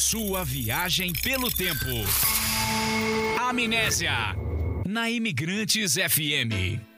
sua viagem pelo tempo. Amnésia, na Imigrantes FM.